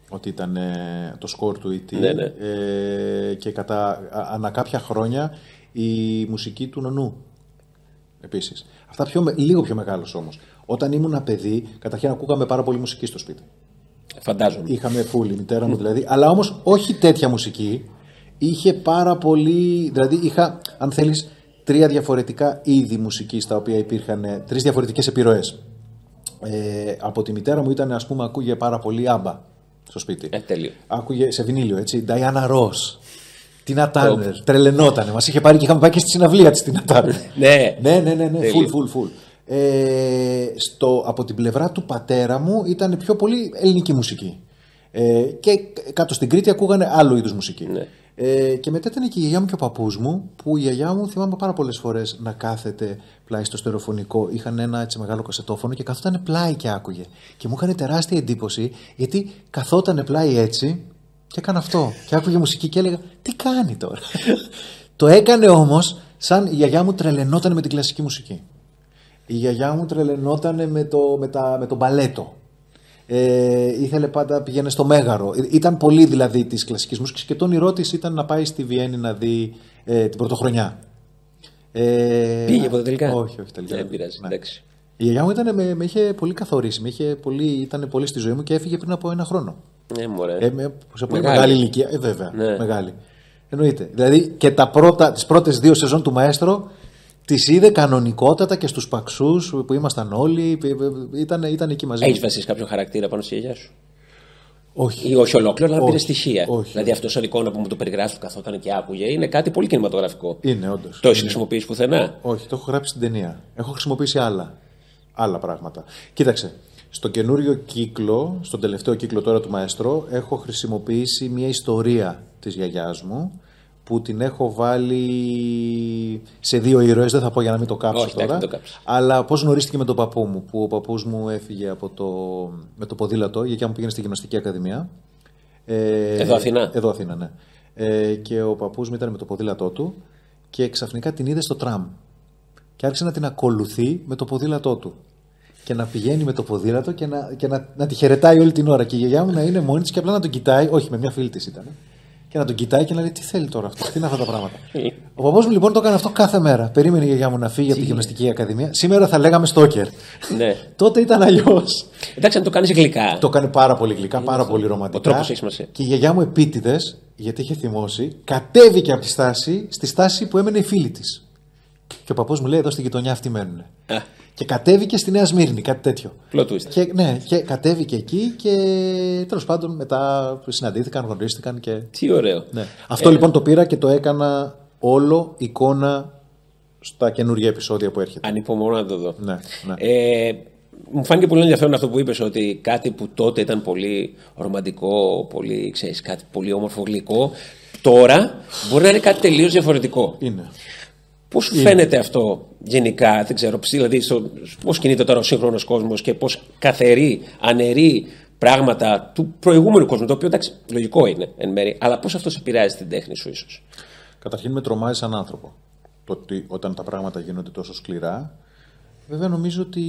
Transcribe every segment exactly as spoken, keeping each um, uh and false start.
ότι ήταν ε, το σκορ του ι τι. Ναι, ναι. Ε, και κατά ανά κάποια χρόνια η μουσική του Νονού. Επίσης. Αυτά πιο, λίγο πιο μεγάλος όμως. Όταν ήμουν παιδί, καταρχήν ακούγαμε πάρα πολύ μουσική στο σπίτι. Φαντάζομαι. Είχαμε φούλη, η μητέρα μου δηλαδή. Αλλά όμως όχι τέτοια μουσική. Είχε πάρα πολύ. Δηλαδή είχα, αν θέλεις, τρία διαφορετικά είδη μουσικής τα οποία υπήρχαν. Τρεις διαφορετικές επιρροές. Ε, από τη μητέρα μου ήταν, ας πούμε, ακούγε πάρα πολύ άμπα στο σπίτι. Ε, τέλειο. Άκουγε σε βινίλιο, έτσι. Νταϊάννα Ρος. Τίνα Τάνερ. Τρελαινότανε. Μας είχε πάρει και είχαμε πάει και στη συναυλία της Τίνα Τάνερ. Ναι, ναι, ναι, ναι, ναι. Φουλ, φουλ, φουλ. Ε, στο, από την πλευρά του πατέρα μου ήταν πιο πολύ ελληνική μουσική. Ε, και κάτω στην Κρήτη ακούγανε άλλο είδους μουσική. Ναι. Ε, και μετά ήταν και η γιαγιά μου και ο παππούς μου, που η γιαγιά μου θυμάμαι πάρα πολλές φορές να κάθεται πλάι στο στερεοφωνικό. Είχαν ένα έτσι μεγάλο κασετόφωνο και καθόταν πλάι και άκουγε. Και μου έκανε τεράστια εντύπωση, γιατί καθόταν πλάι έτσι και έκανε αυτό. Και άκουγε μουσική και έλεγα, τι κάνει τώρα. Το έκανε όμως σαν η γιαγιά μου τρελαινόταν με την κλασική μουσική. Η γιαγιά μου τρελαινόταν με το, με τα, με το μπαλέτο. Ε, ήθελε πάντα, πηγαίνει στο Μέγαρο. Ήταν πολύ δηλαδή της κλασικής μουσικής και το όνειρό της ήταν να πάει στη Βιέννη να δει ε, την πρωτοχρονιά. Ε, Πήγε ποτέ τελικά? Όχι, όχι τελικά. Δεν πειράζει. Ναι. Η γιαγιά μου ήταν, με, με είχε πολύ καθορίσει, με είχε πολύ, ήταν πολύ στη ζωή μου και έφυγε πριν από ένα χρόνο. Ναι, μωρέ. Ε, με, σε πολύ μεγάλη, μεγάλη ηλικία. Ε, βέβαια, ναι. Μεγάλη. Εννοείται. Δηλαδή και τα πρώτα, τις πρώτες δύο σεζόν του Μαέστρο τις είδε κανονικότατα και στους Παξούς που ήμασταν όλοι. Ήταν, ήταν εκεί μαζί. Έχεις βασίσει κάποιο χαρακτήρα πάνω στη γιαγιά σου? Όχι. Ή όχι ολόκληρο, αλλά πήρε στοιχεία. Όχι. Δηλαδή αυτό σαν εικόνα που μου το περιγράφει που καθόταν και άκουγε είναι κάτι πολύ κινηματογραφικό. Είναι, όντως. Το έχει χρησιμοποιήσει πουθενά? Όχι, το έχω γράψει στην ταινία. Έχω χρησιμοποιήσει άλλα, άλλα πράγματα. Κοίταξε. Στο καινούριο κύκλο, στον τελευταίο κύκλο τώρα του Μαέστρο, έχω χρησιμοποιήσει μια ιστορία της γιαγιάς μου που την έχω βάλει σε δύο ήρωες, δεν θα πω για να μην το κάψω. Όχι, τώρα. το κάψω. Αλλά πώς γνωρίστηκε με τον παππού μου, που ο παππούς μου έφυγε από το, με το ποδήλατο, η γιαγιά μου πήγαινε στη Γυμναστική Ακαδημία. Ε, εδώ Αθηνά. Εδώ Αθήνα, ναι. Ε, και ο παππούς μου ήταν με το ποδήλατό του και ξαφνικά την είδε στο τραμ. Και άρχισε να την ακολουθεί με το ποδήλατό του. Και να πηγαίνει με το ποδήλατο και να, και να, να τη χαιρετάει όλη την ώρα. Και η γιαγιά μου να είναι μόνη της και απλά να τον κοιτάει, όχι με μια φίλη της ήταν. Και να τον κοιτάει και να λέει: τι θέλει τώρα αυτό, τι είναι αυτά τα πράγματα. Ο παππούς μου λοιπόν το έκανε αυτό κάθε μέρα. Περίμενε η γιαγιά μου να φύγει από τη Γυμναστική Ακαδημία. Σήμερα θα λέγαμε στόκερ. Ναι. Τότε ήταν αλλιώς. Εντάξει, αν το κάνει γλυκά. Το κάνει πάρα πολύ γλυκά, πάρα πολύ ρομαντικά. Ο τρόπος έχει σημασία. Και η γιαγιά μου επίτηδες, γιατί είχε θυμώσει, κατέβηκε από τη στάση στη στάση που έμενε η φίλη της. Και ο παππούς μου λέει: εδώ στη γειτονιά αυτοί μένουν. Και κατέβηκε στη Νέα Σμύρνη, κάτι τέτοιο. Plot twist. Και, ναι, και κατέβηκε εκεί και τέλος πάντων μετά συναντήθηκαν, γνωρίστηκαν. Και... Τι ωραίο. Ναι. Αυτό ε... λοιπόν το πήρα και το έκανα όλο εικόνα στα καινούργια επεισόδια που έρχεται. Ανυπομονώ να το δω. Ναι, ναι. Ε, μου φάνηκε πολύ ενδιαφέρον αυτό που είπες, ότι κάτι που τότε ήταν πολύ ρομαντικό, πολύ, ξέρεις, κάτι πολύ όμορφο, γλυκό, τώρα μπορεί να είναι κάτι τελείως διαφορετικό. Είναι. Πώς σου φαίνεται αυτό γενικά, δεν ξέρω, δηλαδή πώς κινείται τώρα ο σύγχρονος κόσμος και πώς καθαρεί, αναιρεί πράγματα του προηγούμενου κόσμου, το οποίο εντάξει, λογικό είναι εν μέρει, αλλά πώς αυτό επηρεάζει την τέχνη σου ίσως? Καταρχήν με τρομάζει σαν άνθρωπο το ότι όταν τα πράγματα γίνονται τόσο σκληρά. Βέβαια νομίζω ότι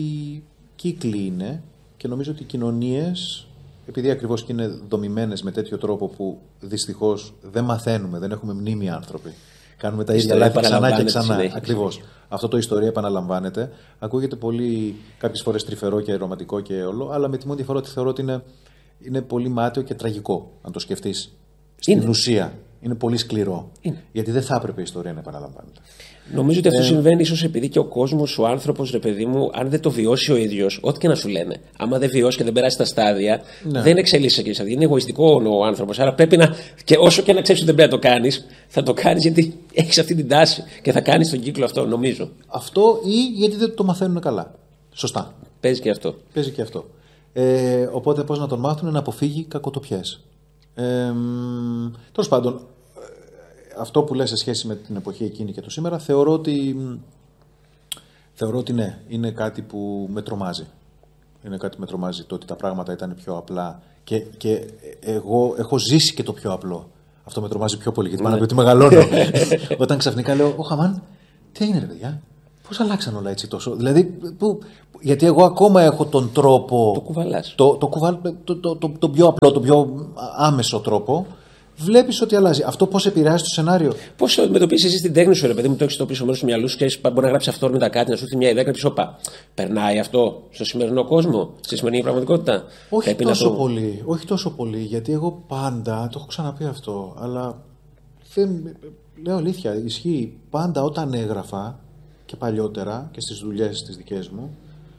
κύκλοι είναι και νομίζω ότι οι κοινωνίες, επειδή ακριβώς και είναι δομημένες με τέτοιο τρόπο που δυστυχώς δεν μαθαίνουμε, δεν έχουμε μνήμη άνθρωποι. Κάνουμε τα ίδια λάθη ξανά και ξανά. Ακριβώς. Αυτό το ιστορία επαναλαμβάνεται. Ακούγεται πολύ, κάποιες φορές τρυφερό και ρομαντικό και όλο, αλλά με τη μόνη διαφορά ότι θεωρώ ότι είναι, είναι πολύ μάταιο και τραγικό, αν το σκεφτείς. Στην είναι. ουσία. Είναι πολύ σκληρό. Είναι. Γιατί δεν θα έπρεπε η ιστορία να επαναλαμβάνεται. Νομίζω ότι αυτό ε... συμβαίνει ίσως επειδή και ο κόσμος, ο άνθρωπος, ρε παιδί μου, αν δεν το βιώσει ο ίδιος, ό,τι και να σου λένε, άμα δεν βιώσει και δεν περάσει τα στάδια, ναι. δεν εξελίσσεται εκεί. Είναι εγωιστικό ο άνθρωπος. Άρα πρέπει να. Και όσο και να ξέρεις ότι δεν πρέπει να το κάνεις, θα το κάνεις γιατί έχεις αυτή την τάση και θα κάνεις τον κύκλο αυτό, νομίζω. Αυτό ή γιατί δεν το μαθαίνουν καλά. Σωστά. Παίζει και αυτό. Παίζει και αυτό. Ε, οπότε πώς να τον μάθουν? Να αποφύγει κακοτοπιές. Ε, τέλος πάντων, αυτό που λες σε σχέση με την εποχή εκείνη και το σήμερα, θεωρώ ότι, θεωρώ ότι ναι, είναι κάτι που με τρομάζει. Είναι κάτι που με τρομάζει το ότι τα πράγματα ήταν πιο απλά και, και εγώ έχω ζήσει και το πιο απλό. Αυτό με τρομάζει πιο πολύ γιατί μάλλον ότι μεγαλώνω. Όταν ξαφνικά λέω, Ω Χαμάν, τι έγινε ρε παιδιά, Πώς αλλάξαν όλα έτσι τόσο. Δηλαδή, που, γιατί εγώ ακόμα έχω τον τρόπο. Το κουβαλάς. Το, το, κουβαλ, το, το, το, το πιο απλό, το πιο άμεσο τρόπο. Βλέπεις ότι αλλάζει. Αυτό πώς επηρεάζει το σενάριο. Πώς το αντιμετωπίζεις εσύ στην τέχνη σου, ρε παιδί μου, το έχεις στο πίσω μέρος του μυαλού σου και μπορεί να γράψει αυτό μετά κάτι, να σου έρθει μια ιδέα και να πεις, όπα, περνάει αυτό στο σημερινό κόσμο, στη σημερινή πραγματικότητα. Όχι τόσο το... πολύ. Όχι τόσο πολύ, γιατί εγώ πάντα, το έχω ξαναπεί αυτό, αλλά δεν, λέω αλήθεια, ισχύει πάντα όταν έγραφα και παλιότερα και στις δουλειές τις δικές μου,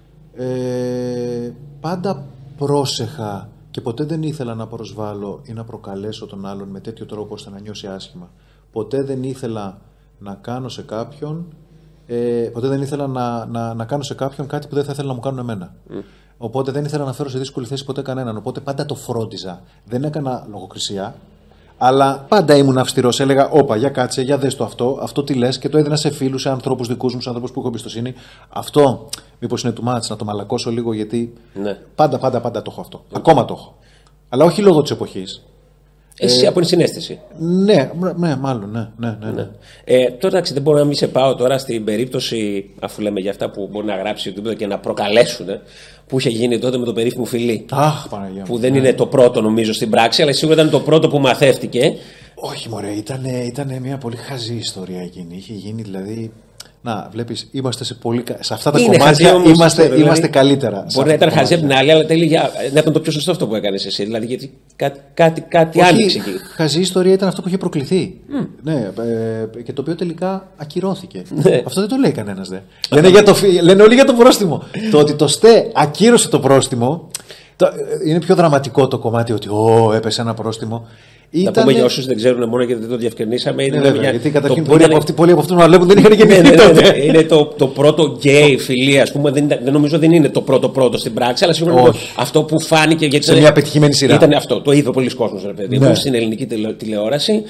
ε, πάντα πρόσεχα. Και ποτέ δεν ήθελα να προσβάλλω ή να προκαλέσω τον άλλον με τέτοιο τρόπο ώστε να νιώσει άσχημα. Ποτέ δεν ήθελα να κάνω σε κάποιον, ε, ποτέ δεν ήθελα να, να, να κάνω σε κάποιον κάτι που δεν θα ήθελα να μου κάνουν εμένα. Mm. Οπότε δεν ήθελα να φέρω σε δύσκολη θέση ποτέ κανέναν. Οπότε πάντα το φρόντιζα. Δεν έκανα λογοκρισία, αλλά πάντα ήμουν αυστηρός. Έλεγα, όπα, για κάτσε, για δες το αυτό, αυτό τι λες, και το έδινα σε φίλους, σε ανθρώπους δικούς μου, σε ανθρώπους που έχω εμπιστοσύνη. Αυτό, μήπως είναι too much, να το μαλακώσω λίγο, γιατί ναι. πάντα, πάντα, πάντα το έχω αυτό. Ναι. Ακόμα το έχω. Αλλά όχι λόγω της εποχής. Εσύ ε, από την συναίσθηση. Ναι, ναι, μάλλον, ναι. ναι, ναι, ναι. Ε, τώρα, εντάξει, δεν μπορώ να μην σε πάω τώρα στην περίπτωση, αφού λέμε για αυτά που μπορεί να γράψει οτιδήποτε και να προκαλέσουν, που είχε γίνει τότε με το περίφημο φιλί. Αχ, Παναγία. Που δεν ναι. είναι το πρώτο, νομίζω, στην πράξη, αλλά σίγουρα ήταν το πρώτο που μαθεύτηκε. Όχι, μωρέ, ήταν, ήταν μια πολύ χαζή ιστορία εκείνη. Είχε γίνει δηλαδή. Να, βλέπεις, είμαστε σε, πολύ, σε αυτά τα είναι κομμάτια όμως, είμαστε, δηλαδή, είμαστε καλύτερα. Μπορεί να ήταν χαζή από την άλλη, αλλά τέλεια, να ήταν το πιο σωστό αυτό που έκανες εσύ. Δηλαδή, γιατί κάτι, κάτι, κάτι άνοιξε εκεί. Χαζή ιστορία ήταν αυτό που είχε προκληθεί. Mm. Ναι, ε, και το οποίο τελικά ακυρώθηκε. Ναι. Αυτό δεν το λέει κανένας. Δε. λένε, για το, λένε όλοι για το πρόστιμο. Το ότι το ΣΤΕ ακύρωσε το πρόστιμο. Το, είναι πιο δραματικό το κομμάτι ότι ω, έπεσε ένα πρόστιμο. Ήτανε... Να πούμε για όσους δεν ξέρουν, μόνο γιατί δεν το διευκρινίσαμε. Είναι ναι, βέβαια, μια... γιατί καταρχήν πολλοί από αυτού που να βλέπουν δεν είχαν γεννηθεί. Ναι, ναι, ναι, ναι. Είναι το, το πρώτο γκέι φιλία, ας πούμε. Δεν, δεν νομίζω δεν είναι το πρώτο πρώτο στην πράξη, αλλά σίγουρα είναι αυτό που φάνηκε. Γιατί σε μια πετυχημένη σειρά. Ήταν αυτό. Το είδε πολλοί κόσμος, ρε παιδί μου, ναι. στην ελληνική τηλεόραση.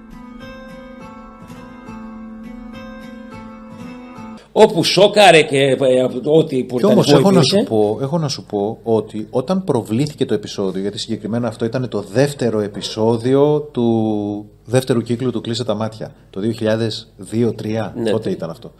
Όπου σόκαρε και ό,τι που ήταν. Όμως έχω να, σου πω, έχω να σου πω ότι όταν προβλήθηκε το επεισόδιο, γιατί συγκεκριμένα αυτό ήταν το δεύτερο επεισόδιο του δεύτερου κύκλου του Κλείσε τα μάτια, το δύο χιλιάδες δύο τρία, ναι, πότε ήταν αυτό.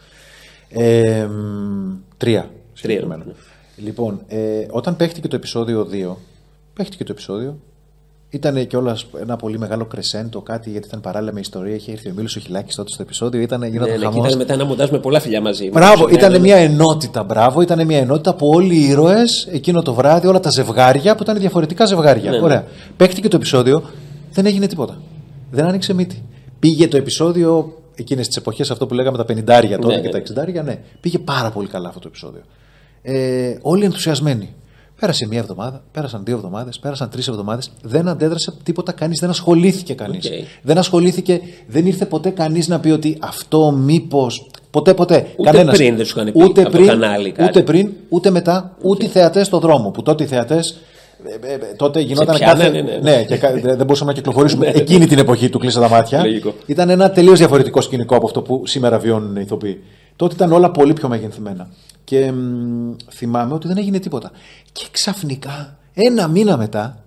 Ε, τρία, συγκεκριμένα. Ναι. Λοιπόν, ε, όταν παίχτηκε το επεισόδιο δύο, παίχτηκε το επεισόδιο, ήταν κιόλας ένα πολύ μεγάλο κρεσέντο, κάτι, γιατί ήταν παράλληλα με ιστορία. Είχε έρθει ο Μίλος ο Χιλάκης τότε στο επεισόδιο. Ήταν, ναι, ναι, και ήταν μετά ένα μοντάζ με πολλά φιλιά μαζί. Μπράβο, ήταν ναι, μια ενότητα. Μπράβο, ήταν μια ενότητα που όλοι οι ήρωες εκείνο το βράδυ, όλα τα ζευγάρια που ήταν διαφορετικά ζευγάρια. Ναι, ωραία. Ναι. Παίχτηκε το επεισόδιο, δεν έγινε τίποτα. Δεν άνοιξε μύτη. Πήγε το επεισόδιο εκείνες τις εποχές, αυτό που λέγαμε τα πενηντάρια τότε, ναι, και ναι, τα εξηντάρια, ναι. Πήγε πάρα πολύ καλά αυτό το επεισόδιο. Ε, όλοι ενθουσιασμένοι. Πέρασε μία εβδομάδα, πέρασαν δύο εβδομάδες, πέρασαν τρεις εβδομάδες, δεν αντέδρασε τίποτα κανείς, δεν ασχολήθηκε κανείς. Okay. Δεν ασχολήθηκε, δεν ήρθε ποτέ κανείς να πει ότι αυτό μήπως. Ποτέ, ποτέ. Ούτε κανένας. Πριν δεν σου είχαν πει ούτε από πριν, το κανάλι κάτι. Ούτε πριν, ούτε μετά, okay. ούτε οι θεατές στον δρόμο. Που τότε οι θεατές. Ε, ε, τότε γινόταν ποια, κάθε. Ναι, ναι, ναι. ναι, και δεν μπορούσαμε να κυκλοφορήσουμε εκείνη την εποχή του Κλείσα τα μάτια. Ήταν ένα τελείως διαφορετικό σκηνικό από αυτό που σήμερα βιώνουν οι ηθοποιοί. Τότε ήταν όλα πολύ πιο μεγενθυμένα. Και μ, θυμάμαι ότι δεν έγινε τίποτα. Και ξαφνικά, ένα μήνα μετά,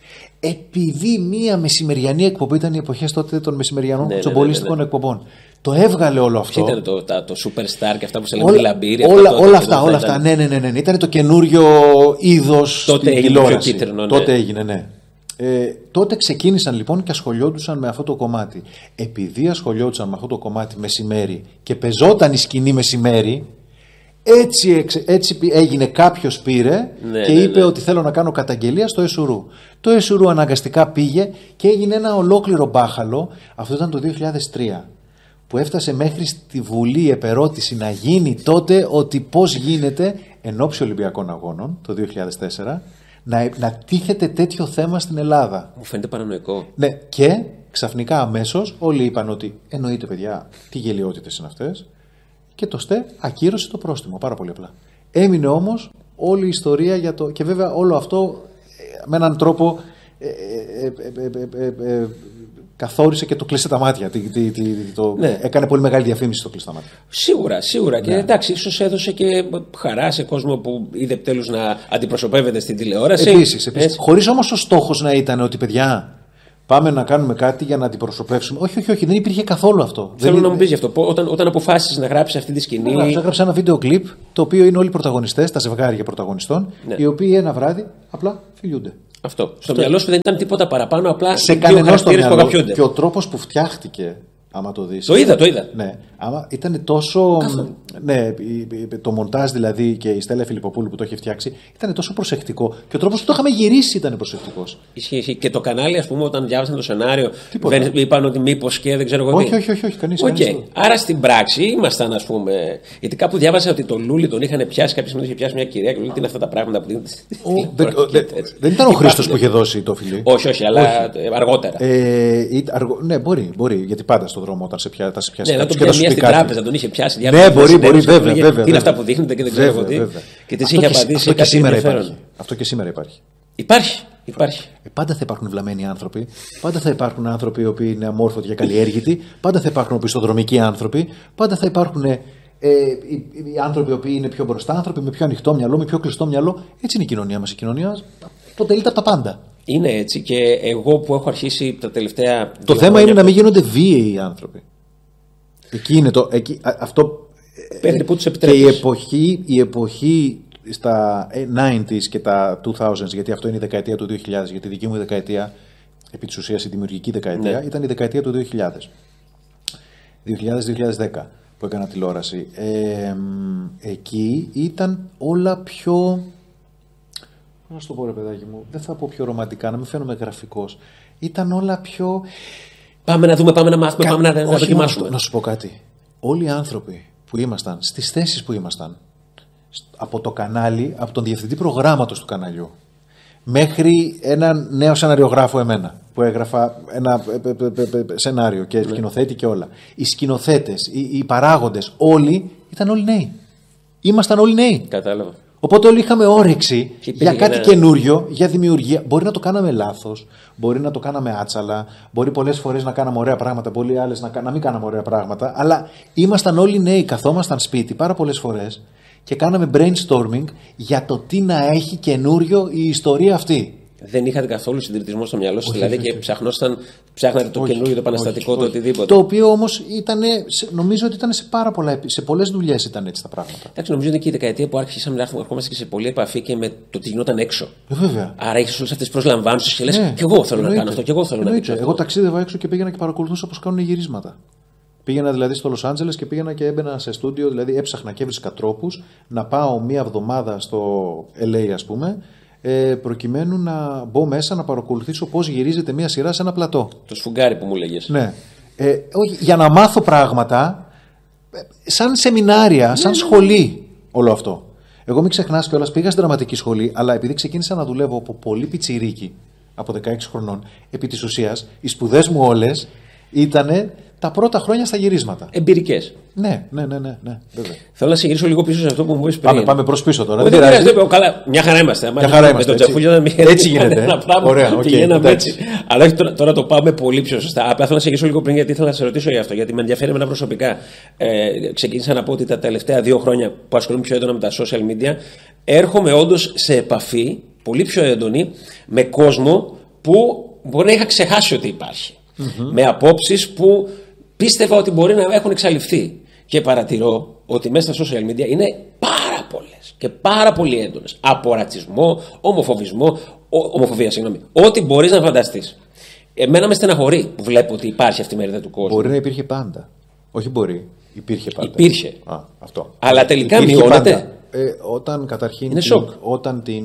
επειδή μία μεσημεριανή εκπομπή, ήταν οι εποχές τότε των μεσημεριανών ναι, τσομπολίστικων ναι, ναι, ναι. εκπομπών, το έβγαλε όλο αυτό. Ήταν το, το, το Superstar και αυτά που σε λένε λαμπύρια. Όλα, όλα, όλα αυτά, όλα αυτά. Ναι, ναι, ναι, ναι. Ήταν το καινούριο είδος στην τηλεόραση. Κίτρινο, ναι. Τότε έγινε, ναι. Ε, τότε ξεκίνησαν λοιπόν και ασχολιόντουσαν με αυτό το κομμάτι. Επειδή ασχολιόντουσαν με αυτό το κομμάτι μεσημέρι και πεζόταν η σκηνή μεσημέρι, έτσι, έτσι έγινε, κάποιος πήρε ναι, και ναι, είπε ναι. ότι θέλω να κάνω καταγγελία στο Εσουρού. Το Εσουρού αναγκαστικά πήγε και έγινε ένα ολόκληρο μπάχαλο. Αυτό ήταν το δύο χιλιάδες τρία, που έφτασε μέχρι στη Βουλή επερώτηση να γίνει τότε ότι πώς γίνεται εν ώψη Ολυμπιακών Αγώνων το δύο χιλιάδες τέσσερα να, να τίθεται τέτοιο θέμα στην Ελλάδα. Μου φαίνεται παρανοϊκό. Ναι, και ξαφνικά αμέσως όλοι είπαν ότι εννοείται παιδιά, τι γελιότητες είναι αυτές. Και το ΣΤΕ ακύρωσε το πρόστιμο, πάρα πολύ απλά. Έμεινε όμως όλη η ιστορία για το. Και βέβαια όλο αυτό με έναν τρόπο ε, ε, ε, ε, ε, ε, καθόρισε και το Κλείσε τα μάτια. Τι, τι, τι, το, ναι. Έκανε πολύ μεγάλη διαφήμιση το Κλείσε τα μάτια. Σίγουρα, σίγουρα. Ναι. Και εντάξει, ίσως έδωσε και χαρά σε κόσμο που είδε επιτέλους να αντιπροσωπεύεται στην τηλεόραση. Επίσης, επίσης. Ε, χωρίς όμως ο στόχος να ήταν ότι παιδιά. Πάμε να κάνουμε κάτι για να αντιπροσωπεύσουμε. Όχι, όχι, όχι, δεν υπήρχε καθόλου αυτό. Θέλω δεν να μου πει γι' αυτό. Όταν, όταν αποφάσισε να γράψει αυτή τη σκηνή. Έγραψα, έγραψα ένα βίντεο κλιπ το οποίο είναι όλοι οι πρωταγωνιστές, τα ζευγάρια πρωταγωνιστών, ναι. οι οποίοι ένα βράδυ απλά φιλιούνται. Αυτό. Στο αυτό. Μυαλό σου δεν ήταν τίποτα παραπάνω, απλά σε δύο χαρακτήρες που αγαπιούνται. Και ο τρόπος που φτιάχτηκε. Άμα το δεις. Το είδα, το είδα. Ναι, άμα ήταν τόσο. Ναι, το μοντάζ δηλαδή και η Στέλλα Φιλιπποπούλου που το έχει φτιάξει ήταν τόσο προσεκτικό και ο τρόπος που το είχαμε γυρίσει ήταν προσεκτικός. Ισχύει, ισχύει. Και το κανάλι, ας πούμε, όταν διάβασαν το σενάριο, δεν είπαν ότι μήπως και δεν ξέρω εγώ τι. Όχι, όχι, όχι, όχι κανείς. Okay. Κανείς. Άρα στην πράξη ήμασταν, ας πούμε. Γιατί κάπου διάβασα ότι το Λούλι τον είχαν πιάσει, κάποια στιγμή είχε πιάσει μια κυρία και λέει τι είναι αυτά τα πράγματα που δίνουν. Δεν ήταν ο Χρήστος που είχε δώσει το φιλί. Όχι, όχι, αλλά αργότερα. Ναι, μπορεί, μπορεί, γιατί πάντα στο δρόμο όταν σε πιάσει. Ναι, να τον πιάσει μια στην τράπεζα, τον είχε πιάσει. Ναι, μπορεί, μπορεί, βέβαια. Τι είναι αυτά που δείχνετε και δεν ξέρω τι. Και τη είχε απαντήσει. Αυτό και σήμερα υπάρχει. Αυτό και σήμερα υπάρχει. Υπάρχει. Υπάρχει. Ε, πάντα θα υπάρχουν βλαμμένοι άνθρωποι. Πάντα θα υπάρχουν άνθρωποι οι οποίοι είναι αμόρφωτοι και καλλιέργητοι. Πάντα θα υπάρχουν οπισθοδρομικοί άνθρωποι. Πάντα θα υπάρχουν ε, οι, οι άνθρωποι οι οποίοι είναι πιο μπροστά, άνθρωποι με πιο ανοιχτό μυαλό, με πιο κλειστό μυαλό. Έτσι είναι η κοινωνία μας. Η κοινωνία αποτελείται από τα πάντα. Είναι έτσι και εγώ που έχω αρχίσει τα τελευταία. Το θέμα είναι να μην γίνονται βίαιοι οι άνθρωποι. Εκεί είναι το. Εκεί, αυτό. Πέφτει που τους επιτρέπεις. Και η εποχή, η εποχή στα ενενήντα και τα δύο χιλιάδες, γιατί αυτό είναι η δεκαετία του δύο χιλιάδες, γιατί η δική μου δεκαετία, επί της ουσίας η δημιουργική δεκαετία, ναι. ήταν η δεκαετία του δύο χιλιάδες. δύο χιλιάδες με δύο χιλιάδες δέκα που έκανα τηλεόραση. Ε, εκεί ήταν όλα πιο. Να σου το πω ρε παιδάκι μου, δεν θα πω πιο ρομαντικά, να μην φαίνομαι γραφικός. Ήταν όλα πιο. Πάμε να δούμε, πάμε να μάθουμε, Κα... πάμε να, να δοκιμάσουμε. Να σου πω κάτι. Όλοι οι άνθρωποι που ήμασταν, στις θέσεις που ήμασταν, από το κανάλι, από τον διευθυντή προγράμματος του καναλιού, μέχρι έναν νέο σεναριογράφο εμένα, που έγραφα ένα σενάριο και σκηνοθέτη και όλα. Οι σκηνοθέτες, οι, οι παράγοντες, όλοι ήταν όλοι νέοι. Ήμασταν όλοι νέοι. Κατάλαβα. Οπότε όλοι είχαμε όρεξη για κάτι καινούριο, για δημιουργία. Μπορεί να το κάναμε λάθος, μπορεί να το κάναμε άτσαλα, μπορεί πολλές φορές να κάναμε ωραία πράγματα, πολλοί άλλες να, να μην κάναμε ωραία πράγματα, αλλά ήμασταν όλοι νέοι, καθόμασταν σπίτι πάρα πολλές φορές και κάναμε brainstorming για το τι να έχει καινούριο η ιστορία αυτή. Δεν είχατε καθόλου συντηρητισμό στο μυαλό σας, δηλαδή όχι, και ψαχνόσταν, ψάχνατε το καινούριο, το επαναστατικό, όχι, το οτιδήποτε. Το οποίο όμως ήταν, νομίζω ότι ήταν σε πάρα πολλά, σε πολλές δουλειές ήταν έτσι τα πράγματα. Εντάξει, νομίζω ότι είναι και η δεκαετία που άρχισαμε να ερχόμαστε και σε πολλή επαφή και με το τι γινόταν έξω. Ε, βέβαια. Άρα έχεις όλες αυτές τις προσλαμβάνωσες και λες, ναι, και εγώ θέλω εννοείται. να κάνω αυτό, και εγώ θέλω εννοείται. να κάνω. Εγώ ταξίδευα έξω και πήγαινα και παρακολουθούσα πώς κάνουν γυρίσματα. Πήγαινα δηλαδή στο Λος Άντζελες και πήγαινα και έμπαινα σε στούντιο, δηλαδή έψαχνα και έβρισκα τρόπους να πάω μία εβδομάδα στο ελ έι, ας πούμε. Ε, προκειμένου να μπω μέσα να παρακολουθήσω πώς γυρίζεται μια σειρά σε ένα πλατό. Το σφουγγάρι που μου λέγες. Ναι. Ε, όχι, για να μάθω πράγματα σαν σεμινάρια, σαν ναι, σχολή ναι. όλο αυτό. Εγώ μην ξεχνάς κιόλας, πήγα στην δραματική σχολή, αλλά επειδή ξεκίνησα να δουλεύω από πολύ πιτσιρίκι, από δεκαέξι χρονών, επί της ουσίας, οι σπουδές μου όλες ήτανε τα πρώτα χρόνια στα γυρίσματα. Εμπειρικές. Ναι, ναι, ναι, ναι, ναι, βέβαια. Θέλω να σε γυρίσω λίγο πίσω σε αυτό που μου είπες πριν. Πάμε, πάμε προς πίσω τώρα. Δεν πειράζει. Καλά, μια χαρά είμαστε. Μια χαρά είμαστε. Με τον Τζαφούλιο έτσι γίνεται. Ένα πράγμα. Ωραία, okay, πηγαίναμε έτσι. Αλλά τώρα, τώρα το πάμε πολύ πιο σωστά. Απλά θέλω να σε γυρίσω λίγο πριν γιατί ήθελα να σε ρωτήσω για αυτό. Γιατί με ενδιαφέρει εμένα προσωπικά. Ε, ξεκίνησα να πω ότι τα τελευταία δύο χρόνια που ασχολούμαι πιο έντονα με τα social media, έρχομαι όντως σε επαφή πολύ πιο έντονη με κόσμο που μπορεί να είχα ξεχάσει ότι υπάρχει. Mm-hmm. Με απόψεις που πίστευα ότι μπορεί να έχουν εξαλειφθεί. Και παρατηρώ ότι μέσα στα social media είναι πάρα πολλές και πάρα πολύ έντονες. Από ρατσισμό, ομοφοβισμό, ομοφοβία, συγγνώμη. Ό,τι μπορείς να φανταστείς. Εμένα με στεναχωρεί που βλέπω ότι υπάρχει αυτή η μερίδα του κόσμου. Μπορεί να υπήρχε πάντα. Όχι μπορεί. Υπήρχε πάντα. Υπήρχε. Α, αυτό. Αλλά τελικά υπήρχε μειώνεται. Ε, όταν καταρχήν. Είναι την, σοκ. Όταν την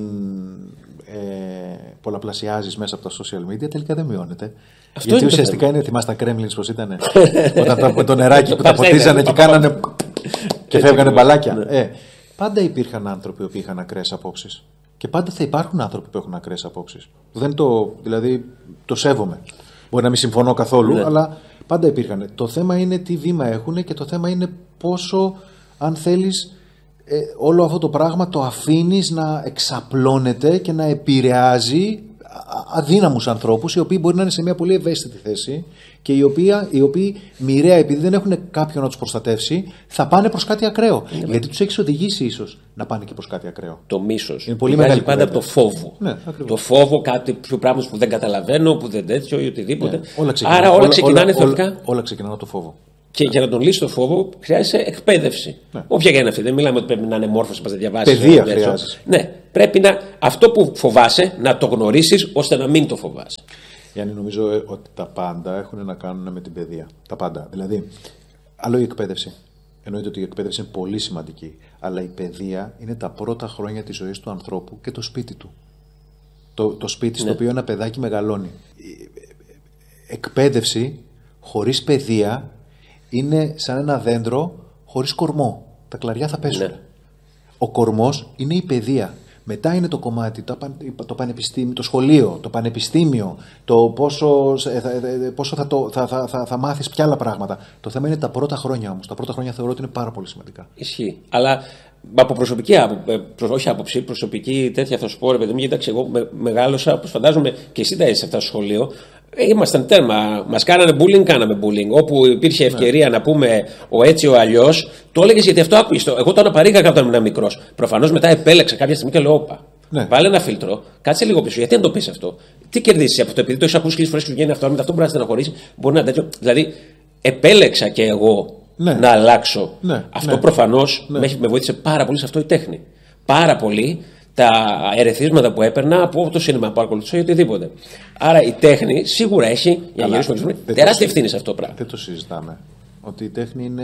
ε, πολλαπλασιάζεις μέσα από τα social media, τελικά δεν μειώνεται. Αυτό γιατί είναι ουσιαστικά είναι, θυμάσαι τα Kremlins πως ήταν. Όταν τα, το νεράκι που τα ποτίζανε και κάνανε. και φεύγανε μπαλάκια. ε, πάντα υπήρχαν άνθρωποι που είχαν ακραίες απόψεις. Και πάντα θα υπάρχουν άνθρωποι που έχουν ακραίες απόψεις. Δεν το, δηλαδή, το σέβομαι. Μπορεί να μην συμφωνώ καθόλου, ναι. αλλά πάντα υπήρχαν. Το θέμα είναι τι βήμα έχουν και το θέμα είναι πόσο, αν θέλεις, ε, όλο αυτό το πράγμα το αφήνεις να εξαπλώνεται και να επηρεάζει αδύναμους ανθρώπους, οι οποίοι μπορεί να είναι σε μια πολύ ευαίσθητη θέση και οι οποίοι, οι οποίοι μοιραία, επειδή δεν έχουν κάποιον να τους προστατεύσει, θα πάνε προς κάτι ακραίο. Ναι, γιατί τους έχεις οδηγήσει ίσως να πάνε και προς κάτι ακραίο. Το μίσος. Είναι πολύ μεγάλη πάντα από το φόβο. Ναι, το φόβο, κάτι πιο πράγματα που δεν καταλαβαίνω, που δεν τέτοιο ή οτιδήποτε. Ναι, όλα ξεκινάνε, Άρα όλα ξεκινάνε όλα, θεωρητικά. Όλα, όλα ξεκινάνε από το φόβο. Και για να τον λύσει το φόβο χρειάζεται εκπαίδευση. Ναι. Όποια και είναι αυτή. Δεν μιλάμε ότι πρέπει να είναι μόρφωση, να διαβάσει. Παιδεία χρειάζεται. Ναι, πρέπει να αυτό που φοβάσαι να το γνωρίσεις ώστε να μην το φοβάσαι. Γιάννη, νομίζω ότι τα πάντα έχουν να κάνουν με την παιδεία. Τα πάντα. Δηλαδή, άλλο η εκπαίδευση. Εννοείται ότι η εκπαίδευση είναι πολύ σημαντική. Αλλά η παιδεία είναι τα πρώτα χρόνια της ζωής του ανθρώπου και το σπίτι του. Το, το σπίτι ναι. στο οποίο ένα παιδάκι μεγαλώνει. Εκπαίδευση χωρίς παιδεία είναι σαν ένα δέντρο χωρίς κορμό. Τα κλαριά θα πέσουν. Ναι. Ο κορμός είναι η παιδεία. Μετά είναι το κομμάτι, το, το πανεπιστήμιο, το σχολείο, το πανεπιστήμιο, το πόσο, πόσο θα, το, θα, θα, θα, θα μάθεις ποια άλλα πράγματα. Το θέμα είναι τα πρώτα χρόνια όμως. Τα πρώτα χρόνια θεωρώ ότι είναι πάρα πολύ σημαντικά. Ισχύει. Αλλά από προσωπική άποψη, όχι άποψη, προσωπική τέτοια θα σου πω, ρε παιδί μου, γιατί εγώ με, μεγάλωσα, όπως φαντάζομαι και εσύ τα είσαι σε αυτό το σχολείο. Ήμασταν τέρμα. Μας κάνανε bullying, κάναμε bullying. Όπου υπήρχε ευκαιρία ναι. να πούμε ο έτσι ο αλλιώς, το έλεγες γιατί αυτό άκουγες. Εγώ το αναπαρήγαγα όταν ήμουν μικρός. Προφανώς μετά επέλεξα κάποια στιγμή και λέω: Όπα, ναι. βάλε ένα φίλτρο, κάτσε λίγο πίσω. Γιατί να το πεις αυτό, τι κερδίσεις από αυτό, επειδή το έχεις ακούσει χίλιες φορές και σου βγαίνει αυτό, με αυτό μπορεί να στεναχωρήσει, μπορεί να τέτοιο. Δηλαδή, επέλεξα και εγώ ναι. να αλλάξω. Ναι. Αυτό ναι. προφανώς ναι. με βοήθησε πάρα πολύ σε αυτό η τέχνη. Πάρα πολύ. Τα ερεθίσματα που έπαιρνα από το σινεμά που ακολουθούσα ή οτιδήποτε. Άρα η τέχνη σίγουρα έχει για να γυρίσουμε τεράστια ευθύνη σε αυτό το πράγμα. Δεν το συζητάμε. Ότι η τέχνη είναι,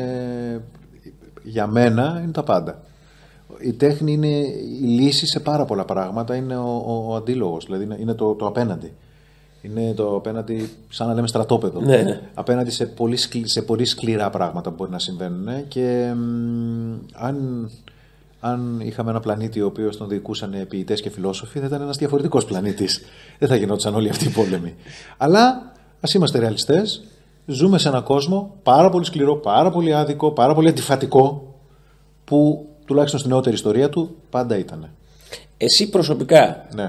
για μένα, είναι τα πάντα. Η τέχνη είναι η λύση σε πάρα πολλά πράγματα. Είναι ο, ο, ο αντίλογος, δηλαδή είναι το, το απέναντι. Είναι το απέναντι, σαν να λέμε στρατόπεδο. Ναι, ναι. Απέναντι σε πολύ, σκλη, σε πολύ σκληρά πράγματα που μπορεί να συμβαίνουν. Και μ, αν. Αν είχαμε ένα πλανήτη ο οποίος τον διοικούσαν ποιητές και φιλόσοφοι, θα ήταν ένας διαφορετικός πλανήτης. Δεν θα γινόντουσαν όλοι αυτοί οι πόλεμοι. Αλλά ας είμαστε ρεαλιστές. Ζούμε σε έναν κόσμο πάρα πολύ σκληρό, πάρα πολύ άδικο, πάρα πολύ αντιφατικό, που τουλάχιστον στην νεότερη ιστορία του πάντα ήταν. Εσύ προσωπικά, ναι.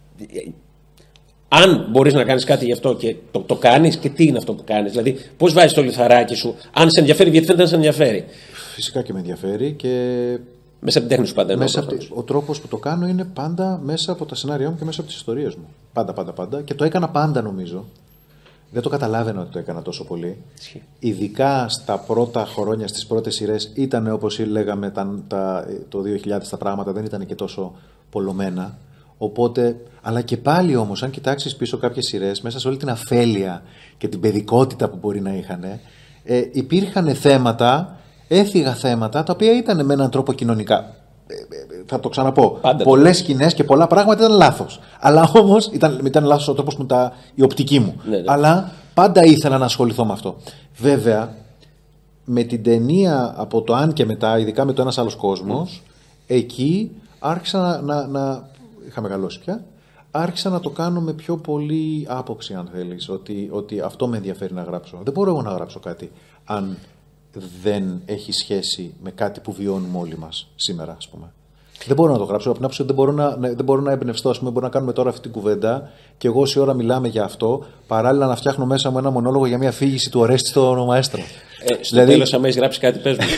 αν μπορείς να κάνεις κάτι γι' αυτό και το, το κάνεις, και τι είναι αυτό που κάνεις, δηλαδή πώς βάζεις το λιθαράκι σου, αν σε ενδιαφέρει, γιατί φαίνεται να σε ενδιαφέρει. Φυσικά και με ενδιαφέρει και. Μέσα από την τέχνη σου πάντα. Μέσα από τη... Ο τρόπος που το κάνω είναι πάντα μέσα από τα σενάρια μου και μέσα από τις ιστορίες μου. Πάντα, πάντα, πάντα. Και το έκανα πάντα, νομίζω. Δεν το καταλάβαινα ότι το έκανα τόσο πολύ. Ισχύει. Ειδικά στα πρώτα χρόνια, στις πρώτες σειρές, ήταν όπως λέγαμε τα, τα, το δύο χιλιάδες τα πράγματα, δεν ήταν και τόσο πολλωμένα. Οπότε, αλλά και πάλι όμως, αν κοιτάξεις πίσω κάποιες σειρές, μέσα σε όλη την αφέλεια και την παιδικότητα που μπορεί να είχαν, ε, υπήρχαν θέματα. Έφυγα θέματα τα οποία ήταν με έναν τρόπο κοινωνικά. Ε, ε, θα το ξαναπώ. Πολλές σκηνές και πολλά πράγματα ήταν λάθος. Αλλά όμως ήταν, ήταν λάθος ο τρόπος μου, τα, η οπτική μου. Ναι, ναι. Αλλά πάντα ήθελα να ασχοληθώ με αυτό. Βέβαια, με την ταινία από το Αν και μετά, ειδικά με το Ένας Άλλος Κόσμος, mm. εκεί άρχισα να, να, να. Είχα μεγαλώσει πια. Άρχισα να το κάνω με πιο πολύ άποψη, αν θέλεις. Ότι, ότι αυτό με ενδιαφέρει να γράψω. Δεν μπορώ εγώ να γράψω κάτι αν δεν έχει σχέση με κάτι που βιώνουμε όλοι μας σήμερα, ας πούμε. Δεν μπορώ να το γράψω. Από την άποψη ότι δεν μπορώ να, δεν μπορώ να εμπνευστώ. Ας πούμε, μπορώ να κάνουμε τώρα αυτή την κουβέντα και εγώ όση ώρα μιλάμε για αυτό, παράλληλα να φτιάχνω μέσα μου ένα μονόλογο για μια αφήγηση του Ορέστη στο Μαέστρο. Ε, στο δηλαδή... τέλος, άμα έχεις γράψει κάτι, πες μου.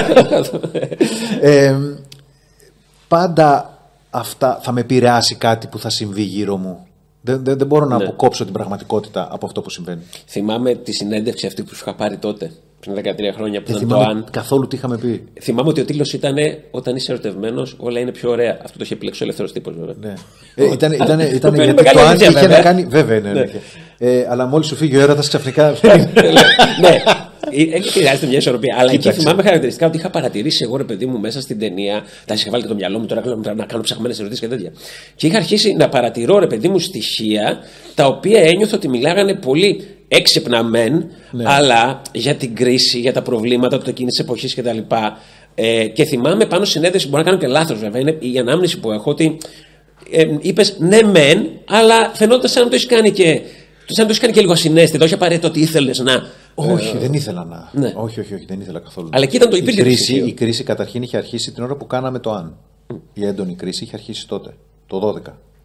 ε, πάντα αυτά θα με επηρεάσει κάτι που θα συμβεί γύρω μου. Δεν, δεν, δεν μπορώ να ναι. αποκόψω την πραγματικότητα από αυτό που συμβαίνει. Θυμάμαι τη συνέντευξη αυτή που σου είχα πάρει τότε, πριν δεκατρία χρόνια, που δεν ήταν θυμάμαι το Αν. Καθόλου τι είχαμε πει. Θυμάμαι ότι ο τίτλος ήταν «Όταν είσαι ερωτευμένος, όλα είναι πιο ωραία». Αυτό το είχε επιλέξει ο ελεύθερος τύπος, βέβαια. Ναι. ε, ήταν, ήταν, ήταν γιατί το Αν είχε να κάνει. Βέβαια είναι. Ναι. ε, αλλά μόλις σου φύγει ο έρωτας ξαφνικά. Ναι. Χρειάζεται μια ισορροπία. Αλλά εκεί θυμάμαι χαρακτηριστικά ότι είχα παρατηρήσει εγώ, ρε παιδί μου, μέσα στην ταινία. Τα είχα βάλει και το μυαλό μου τώρα να κάνω ψαχμένες ερωτήσεις και τέτοια. Και είχα αρχίσει να παρατηρώ, ρε παιδί μου, στοιχεία τα οποία ένιωθα ότι μιλάγανε πολύ έξυπνα μεν, ναι. αλλά για την κρίση, για τα προβλήματα του εκείνης της εποχής κτλ. Ε, και θυμάμαι πάνω στη συνέντευξη, μπορεί να κάνω και λάθος βέβαια, είναι η ανάμνηση που έχω ότι ε, είπες ναι μεν, αλλά φαινόταν σαν να το έχει κάνει και. Σαν να το έχει κάνει και λίγο ασυναίσθητα, όχι απαραίτητο ότι ήθελες να. Όχι, ε, δεν ήθελα να. Ναι. Όχι, όχι, όχι, δεν ήθελα καθόλου. Αλλά εκεί ήταν το υπήρχε. Η κρίση, η κρίση καταρχήν είχε αρχίσει την ώρα που κάναμε το Αν. Mm. Η έντονη κρίση είχε αρχίσει τότε, το δώδεκα.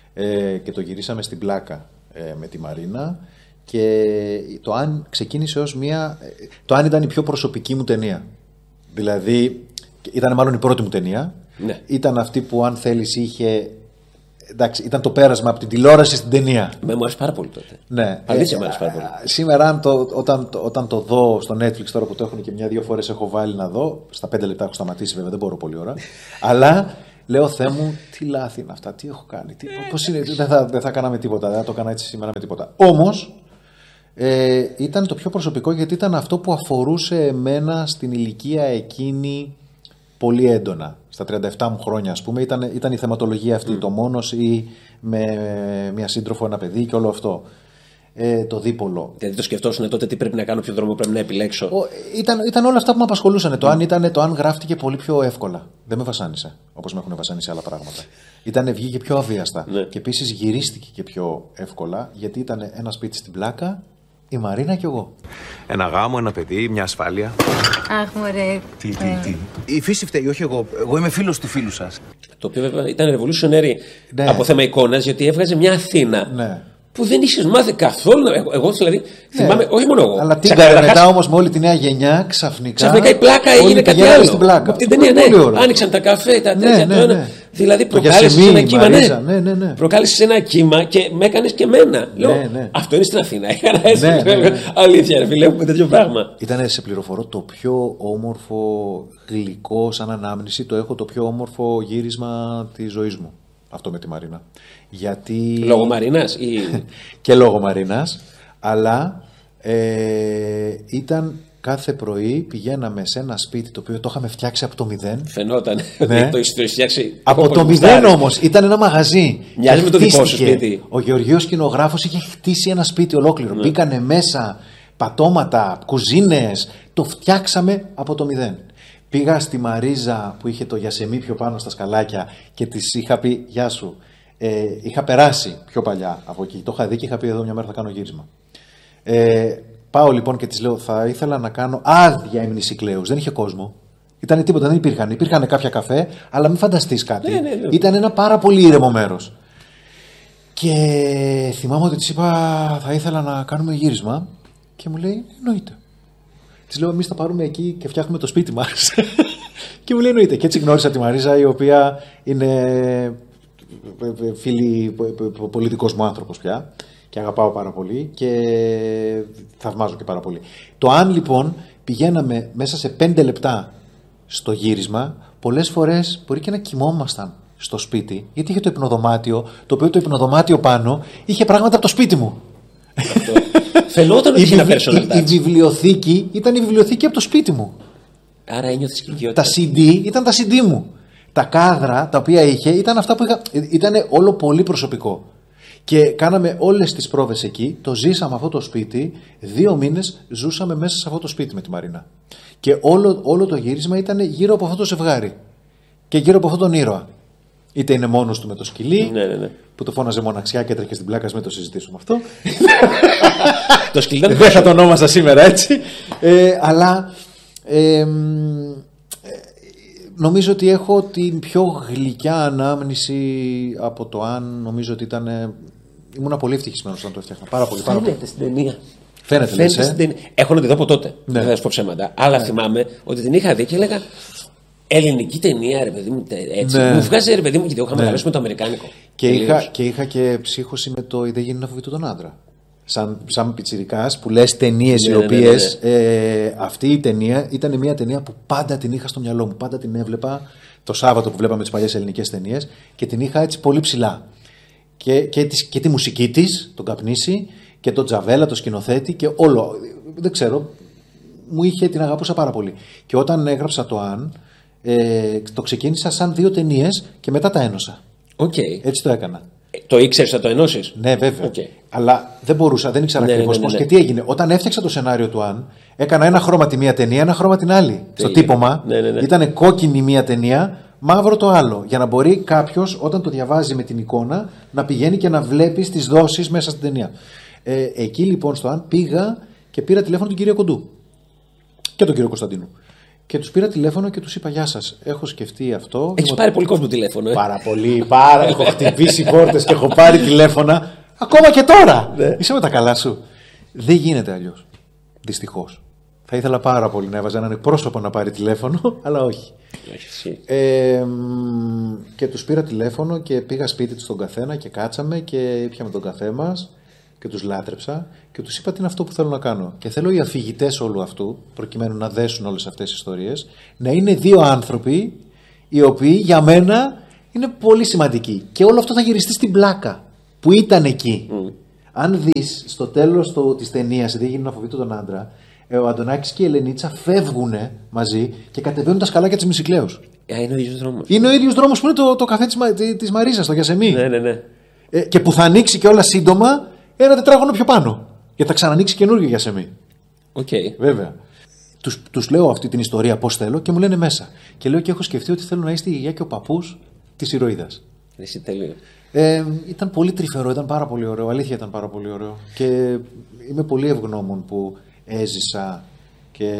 ε, και το γυρίσαμε στην Πλάκα ε, με τη Μαρίνα. Και το Αν ξεκίνησε ως μια. Το Αν ήταν η πιο προσωπική μου ταινία. Δηλαδή, ήταν μάλλον η πρώτη μου ταινία. Ναι. Ήταν αυτή που, αν θέλεις, είχε. Εντάξει, ήταν το πέρασμα από την τηλεόραση στην ταινία. Με μου άρεσε πάρα πολύ τότε. Ναι. Αλήθεια, ε, μου άρεσε πάρα πολύ. Σήμερα, αν το, όταν, όταν το δω στο Netflix, τώρα που το έχουν και μια-δύο φορές έχω βάλει να δω. Στα πέντε λεπτά έχω σταματήσει, βέβαια, δεν μπορώ πολύ ώρα. Αλλά λέω, Θεέ μου, τι λάθη είναι αυτά, τι έχω κάνει. Τι, πώς είναι, δεν θα, δεν θα κάναμε τίποτα, δεν θα το έκανα έτσι σήμερα με τίποτα. Όμως. Ε, ήταν το πιο προσωπικό, γιατί ήταν αυτό που αφορούσε εμένα στην ηλικία εκείνη πολύ έντονα. Στα τριάντα επτά μου χρόνια, ας πούμε, ήταν, ήταν η θεματολογία αυτή. Mm. Το μόνος ή με μια σύντροφο, ένα παιδί και όλο αυτό. Ε, το δίπολο. Δηλαδή το σκεφτόσουν τότε τι πρέπει να κάνω, ποιο δρόμο πρέπει να επιλέξω. Ο, ήταν, ήταν όλα αυτά που με απασχολούσαν. Mm. Το, αν ήταν, το αν γράφτηκε πολύ πιο εύκολα. Δεν με βασάνισε όπως με έχουν βασανίσει άλλα πράγματα. Ήταν, βγήκε πιο αβίαστα. Mm. Και επίσης γυρίστηκε και πιο εύκολα, γιατί ήταν ένα σπίτι στην Πλάκα. Η Μαρίνα και εγώ. Ένα γάμο, ένα παιδί, μια ασφάλεια. Αχ, μωρέ. Τι, τι, τι. Η φύση φταίει, όχι εγώ. Εγώ είμαι φίλος του φίλου σας. Το οποίο βέβαια ήταν revolutionary Ναι. από θέμα εικόνας, γιατί έβγαζε μια Αθήνα. Ναι. Που δεν είχες μάθει καθόλου. Εγώ, εγώ δηλαδή Ναι. θυμάμαι, όχι μόνο εγώ. Αλλά τι Ξαφνικά- έκανε μετά όμως με όλη τη νέα γενιά, ξαφνικά. Ξαφνικά η Πλάκα έγινε κάτι άλλο. Στην Πλάκα. Από την ταινία, ναι. Άνοιξαν τα καφέ, τα τέτοια. Ναι, το ένα. ναι. Δηλαδή Το προκάλεσε Γιασεμίνη, ένα κύμα. Μαρίζα, Ναι. ναι, ναι, ναι. Προκάλεσε ένα κύμα και με έκανε και εμένα. Λέω, ναι. αυτό είναι στην Αθήνα. Έκανα έτσι. Ναι, ναι, ναι. Αλήθεια, ρε φίλε, έχουμε τέτοιο πράγμα. Ήταν, σε πληροφορώ, το πιο όμορφο γλυκό σαν ανάμνηση. Το έχω το πιο όμορφο γύρισμα της ζωής μου. Αυτό με τη Μαρίνα. Γιατί. Λόγω Μαρίνας ή. Και λόγω Μαρίνας. Αλλά ε, ήταν κάθε πρωί, πηγαίναμε σε ένα σπίτι το οποίο το είχαμε φτιάξει από το μηδέν. Φαινόταν. Ναι. Το έχει φτιάξει. Από το μηδέν όμως. Ήταν ένα μαγαζί. Μοιάζει με το δικό σου Χτίστηκε. σπίτι. Ο Γεωργίος σκηνογράφος είχε χτίσει ένα σπίτι ολόκληρο. Ναι. Μπήκανε μέσα πατώματα, κουζίνες. Το φτιάξαμε από το μηδέν. Πήγα στη Μαρίζα που είχε το Γιασεμί πιο πάνω στα σκαλάκια και της είχα πει «Γεια σου». Ε, είχα περάσει πιο παλιά από εκεί. Το είχα δει και είχα πει «Εδώ μια μέρα θα κάνω γύρισμα». Ε, πάω λοιπόν και της λέω «Θα ήθελα να κάνω άδεια ημνησικλέους». Δεν είχε κόσμο. Ήταν τίποτα, δεν υπήρχαν. Υπήρχαν κάποια καφέ, αλλά μην φανταστείς κάτι. Ναι, ναι, ναι. Ήταν ένα πάρα πολύ ήρεμο μέρος. Και θυμάμαι ότι της είπα «Θα ήθελα να κάνουμε γύρισμα». Και μου λέει «Εννοείται». Της λέω: εμείς θα πάρουμε εκεί και φτιάχνουμε το σπίτι μας. Και μου λέει: εννοείται. Και έτσι γνώρισα τη Μαρίζα, η οποία είναι φίλη, πολιτικός μου άνθρωπος πια. Και αγαπάω πάρα πολύ και θαυμάζω και πάρα πολύ. Το αν λοιπόν πηγαίναμε μέσα σε πέντε λεπτά στο γύρισμα, πολλές φορές μπορεί και να κοιμόμασταν στο σπίτι, γιατί είχε το υπνοδωμάτιο, το οποίο το υπνοδωμάτιο πάνω είχε πράγματα από το σπίτι μου. Αυτό. Φαινόταν ότι είχε ένα personal touch. Η βιβλιοθήκη ήταν η βιβλιοθήκη από το σπίτι μου. Άρα ένιωθες οικειότητα. Τα σι ντι ήταν τα σι ντι μου. Τα κάδρα τα οποία είχε ήταν αυτά που είχα. Ήταν όλο πολύ προσωπικό. Και κάναμε όλες τις πρόβες εκεί. Το ζήσαμε αυτό το σπίτι. Δύο μήνες ζούσαμε μέσα σε αυτό το σπίτι με τη Μαρίνα. Και όλο, όλο το γύρισμα ήταν γύρω από αυτό το ζευγάρι. Και γύρω από αυτόν τον ήρωα. Είτε είναι μόνος του με το σκυλί, Ναι, ναι, ναι. που το φώναζε μοναξιά και έτρεχε στην Πλάκα, μην το συζητήσουμε αυτό. Το σκυλί ήταν Δεν θα το ονόμασα σήμερα έτσι. Ε, αλλά ε, ε, νομίζω ότι έχω την πιο γλυκιά ανάμνηση από το αν. Νομίζω ότι ήταν. Ε, ήμουν πολύ ευτυχισμένος όταν το έφτιαχνα. Πάρα πολύ. Πάρα πολύ. Φαίνεται στην ταινία. Φαίνεται, λες, ε? στην ταινία. Έχω να τη δω από τότε. Ναι. Δεν θα σου πω ψέματα. Αλλά ναι. θυμάμαι ότι την είχα δει και έλεγα. Ελληνική ταινία, ρε παιδί μου, έτσι. Ναι. Μου βγάζει, ρε παιδί μου, γιατί εγώ είχα Ναι. μεγαλώσει με το αμερικάνικο. Και είχα, Τελείως. και είχα και ψύχωση με το «Η δεν γίνει να φοβεί τον άντρα». Σαν, σαν πιτσιρικάς που λες ταινίες Ναι, οι ναι, οποίες ναι, ναι. Ε, αυτή η ταινία ήταν μια ταινία που πάντα την είχα στο μυαλό μου. Πάντα την έβλεπα το Σάββατο που βλέπαμε τις παλιές ελληνικές ταινίες και την είχα έτσι πολύ ψηλά. Και, και, της, και τη μουσική της, τον Καπνίση, και τον Τζαβέλα, τον σκηνοθέτη και όλο. Δεν ξέρω, μου είχε, την αγαπούσα πάρα πολύ. Και όταν έγραψα το «Αν», ε, το ξεκίνησα σαν δύο ταινίες και μετά τα ένωσα. Okay. Έτσι το έκανα. Το ήξερες θα το ενώσεις. Ναι, βέβαια. Okay. Αλλά δεν μπορούσα, δεν ήξερα Ναι, ακριβώς ναι, ναι, πώς. ναι. Και τι έγινε. Όταν έφτιαξα το σενάριο του «Αν», έκανα ένα χρώμα τη μία ταινία, ένα χρώμα την άλλη. Στο τύπωμα Ναι, ναι, ναι. ήταν κόκκινη μία ταινία, μαύρο το άλλο. Για να μπορεί κάποιος όταν το διαβάζει με την εικόνα να πηγαίνει και να βλέπει τις δόσεις μέσα στην ταινία. Ε, εκεί λοιπόν στο «Αν» πήγα και πήρα τηλέφωνο τον κύριο Κοντού και τον κύριο Κωνσταντίνου. Και τους πήρα τηλέφωνο και τους είπα: Γεια σας, έχω σκεφτεί αυτό. Έχεις πάρει πολύ κόσμο τηλέφωνο, ε? Πάρα πολύ, πάρα. Έχω χτυπήσει πόρτες και έχω πάρει τηλέφωνα. Ακόμα και τώρα. Ναι. Είσαι με τα καλά σου. Δεν γίνεται αλλιώς. Δυστυχώς. Θα ήθελα πάρα πολύ να έβαζα έναν εκπρόσωπο να πάρει τηλέφωνο, αλλά όχι. Ε, και τους πήρα τηλέφωνο και πήγα σπίτι τους τον καθένα και κάτσαμε και ήπιαμε τον καφέ μας και τους λάτρεψα και τους είπα τι είναι αυτό που θέλω να κάνω. Και θέλω οι αφηγητές όλου αυτού, προκειμένου να δέσουν όλες αυτές τις ιστορίες, να είναι δύο άνθρωποι οι οποίοι για μένα είναι πολύ σημαντικοί. Και όλο αυτό θα γυριστεί στην πλάκα που ήταν εκεί. Mm. Αν δεις στο τέλος το, της ταινίας, δεν γίνει να φοβείται τον άντρα, ο Αντωνάκης και η Ελενίτσα φεύγουν μαζί και κατεβαίνουν τα σκαλάκια της Μυσικλέους. Ε, είναι ο ίδιος δρόμος. Είναι ο ίδιος δρόμος που είναι το, το καφέ της, της Μαρίζας, το Γιασεμί. Ναι, ναι, ναι. Ε, και που θα ανοίξει και όλα σύντομα ένα τετράγωνο πιο πάνω. Γιατί θα ξανανοίξει καινούργιο Γιασεμί. Οκ. Okay. Βέβαια. Τους, τους λέω αυτή την ιστορία πώς θέλω και μου λένε μέσα. Και λέω και έχω σκεφτεί ότι θέλω να είστε η γιαγιά και ο παππούς της ηρωίδας. Εσύ τέλειο. Ε, ήταν πολύ τρυφερό, ήταν πάρα πολύ ωραίο. Αλήθεια ήταν πάρα πολύ ωραίο. Και είμαι πολύ ευγνώμων που έζησα και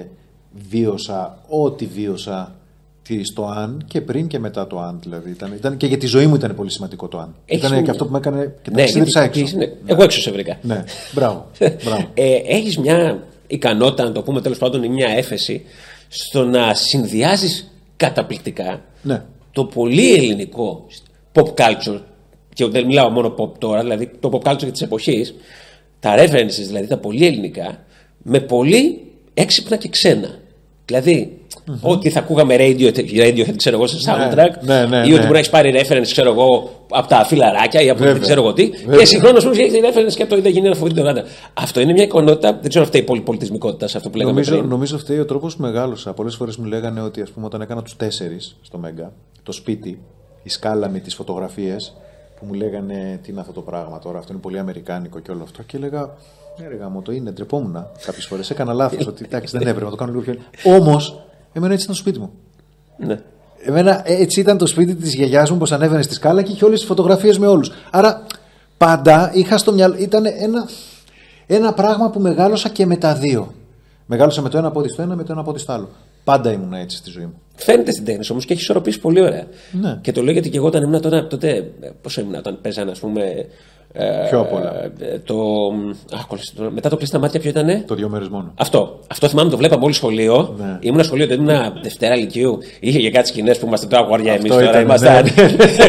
βίωσα ό,τι βίωσα στο Αν και πριν και μετά το Αν. Δηλαδή. Ήταν, ήταν, και για τη ζωή μου ήταν πολύ σημαντικό το Αν. Ήταν μια... και αυτό που με έκανε και τα ταξίδεψα έξω. Ναι. Ναι. Εγώ έξω σε βρήκα. Ναι, μπράβο. μπράβο. ε, έχεις μια ικανότητα, να το πούμε τέλος πάντων, ή μια έφεση στο να συνδυάζεις καταπληκτικά ναι. το πολύ ελληνικό pop culture, και δεν μιλάω μόνο pop τώρα, δηλαδή το pop culture της εποχής, τα references, δηλαδή τα πολύ ελληνικά, με πολύ έξυπνα και ξένα. Δηλαδή, mm-hmm. ό,τι θα ακούγαμε radio, radio ξέρω εγώ, σε soundtrack, ναι, ναι, ναι, ή ότι ναι. μπορεί να έχει πάρει reference, ξέρω εγώ, από τα φιλαράκια ή από δεν ξέρω εγώ τι, βέβαια. Και συγχρόνως όμως έχει reference και από το είδα γίνει ένα φοβερό τον. Αυτό είναι μια εικονότητα, δεν ξέρω αν φταίει η πολυπολιτισμικότητα σε αυτό που λέγαμε νομίζω, πριν. Νομίζω φταίει ο τρόπος που μεγάλωσα. Πολλές φορές μου λέγανε ότι, ας πούμε, όταν έκανα τους τέσσερις στο Μέγκα, το σπίτι, η σκάλα με τις φωτογραφίες, που μου λέγανε τι είναι αυτό το πράγμα τώρα, αυτό είναι πολύ αμερικάνικο και όλο αυτό. Και έλεγα, ναι, ρε γάμο, το είναι, ντρεπόμουν κάποιες φορές. Έκανα λάθος, ότι εντάξει, δεν έπρεπε να το κάνω λίγο πιο. Όμως, εμένα έτσι ήταν το σπίτι μου. Ναι. Εμένα έτσι ήταν το σπίτι της γιαγιάς μου, πως ανέβαινε στη σκάλα και είχε όλες τις φωτογραφίες με όλους. Άρα, πάντα είχα στο μυαλό, ήταν ένα, ένα πράγμα που μεγάλωσα και με τα δύο. Μεγάλωσα με το ένα πόδι στο ένα, με το ένα πόδι στο άλλο. Πάντα ήμουν έτσι στη ζωή μου. Φαίνεται στην τέχνη όμως και έχει ισορροπήσει πολύ ωραία. Ναι. Και το λέω γιατί και εγώ όταν ήμουν τώρα, τότε. Πόσο ήμουν όταν παίζανε, ας πούμε. Πιο απ' όλα. Το, α, μετά το κλείσει τα μάτια, ποιο ήτανε? Το δύο μέρες μόνο. Αυτό. Αυτό θυμάμαι, το βλέπαμε όλοι σχολείο. Ναι. Ήμουν σχολείο, ήμουν Δευτέρα Λυκείου. Είχε και κάτι σκηνές που ήμασταν τώρα αγόρια εμείς. Τώρα ήταν, ήμασταν. Ναι.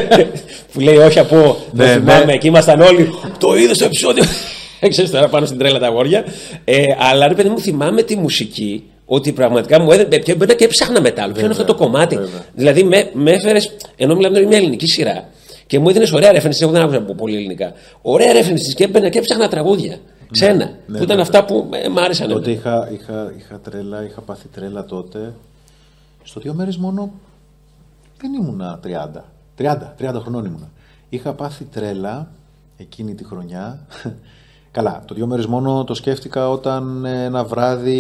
που λέει όχι από. Ναι, το θυμάμαι, ναι. Και ήμασταν όλοι. Το είδες το επεισόδιο. Ξέρεις τώρα πάνω στην τρέλα τα αγόρια. Ε, αλλά ρε παιδί μου, θυμάμαι τη μουσική. Ότι πραγματικά μου έδινε. Και μπαίνα και έψαχνα μετά. Ποιο είναι αυτό το κομμάτι. Βέβαια. Δηλαδή με, με έφερε. Ενώ μιλάμε για μια ελληνική σειρά. Και μου έδινε ωραία references. Εγώ δεν άκουσα πολύ ελληνικά. Ωραία references και έμπαινα και έψαχνα τραγούδια. Ξένα. Ναι, που ναι, ήταν ναι, αυτά που ε, μ' άρεσαν. Τότε είχα, είχα, είχα τρέλα, είχα πάθει τρέλα τότε. Στο δύο μέρες μόνο δεν ήμουνα τριάντα. τριάντα, τριάντα χρονών ήμουνα. Είχα πάθει τρέλα εκείνη τη χρονιά. Καλά, το δύο μέρες μόνο το σκέφτηκα όταν ένα βράδυ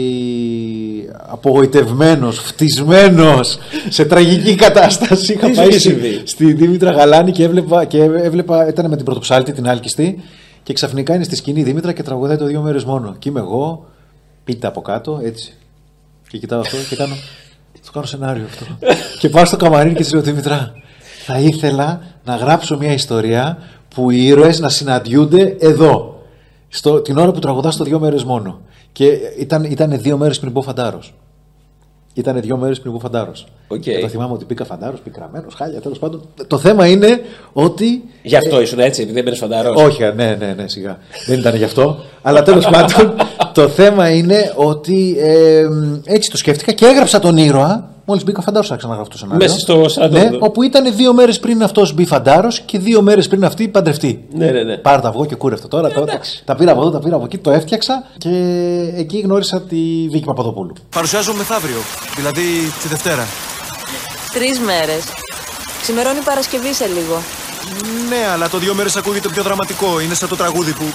απογοητευμένος, φτισμένος, σε τραγική κατάσταση είχα πάει στη, στη Δήμητρα Γαλάνη και έβλεπα, και έβλεπα, ήταν με την πρωτοψάλτη την άλκιστη και ξαφνικά είναι στη σκηνή η Δήμητρα και τραγουδάει το δύο μέρες μόνο. Και είμαι εγώ, πίτα από κάτω, έτσι. Και κοιτάω αυτό και κάνω, το κάνω σενάριο αυτό. Και πάω στο καμαρίνι και της λέω, Δήμητρα, θα ήθελα να γράψω μια ιστορία που οι ήρωες να συναντιούνται εδώ. Στο, την ώρα που τραγουδά στο δύο μέρες μόνο. Και ήταν, ήταν δύο μέρες πριν πω Φαντάρος. Ήταν δύο μέρες πριν πω Φαντάρος. Okay. Και το θυμάμαι ότι πήγα Φαντάρος, πικραμένος, χάλια, τέλος πάντων. Το θέμα είναι ότι. Γι' αυτό ε, ήσουν έτσι, επειδή έμπαινες Φαντάρος. Όχι, ναι, ναι, ναι, σιγά. Δεν ήταν γι' αυτό. Αλλά τέλος πάντων, το θέμα είναι ότι ε, έτσι το σκέφτηκα και έγραψα τον ήρωα. Μόλις μπήκα Φαντάρος, άρχισα να γράφω το σενάριο. Μέσα στο σαράντα. Ναι, όπου ήταν δύο μέρες πριν αυτός μπει Φαντάρος και δύο μέρες πριν αυτή παντρευτεί. Ναι, ναι, ναι. Πάρ' τα αυγό και κούρευτο τώρα. Τα, τα πήρα από εδώ, τα πήρα από εκεί, το έφτιαξα και εκεί γνώρισα τη Βίκη Παπαδοπούλου. Παρουσιάζω μεθαύριο, δηλαδή τη Δευτέρα. Τρεις μέρες. Ξημερώνει Παρασκευή σε λίγο. Ναι, αλλά το δύο μέρες ακούγεται πιο δραματικό. Είναι σαν το τραγούδι που.